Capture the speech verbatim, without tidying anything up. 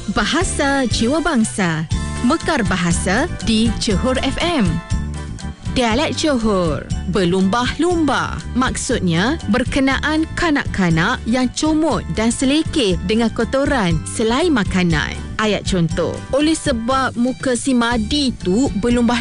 Bahasa Jiwa Bangsa. Mekar Bahasa di Johor F M. Dialek Johor, berlumbah-lumbah. Maksudnya berkenaan kanak-kanak yang comot dan selekeh dengan kotoran selain makanan. Ayat contoh, oleh sebab muka si Madi tu berlumbah